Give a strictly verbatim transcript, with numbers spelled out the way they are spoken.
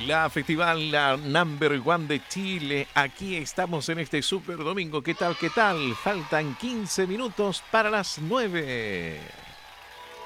La festival, la number one de Chile. Aquí estamos en este super domingo. ¿Qué tal? ¿Qué tal? Faltan quince minutos para las nueve.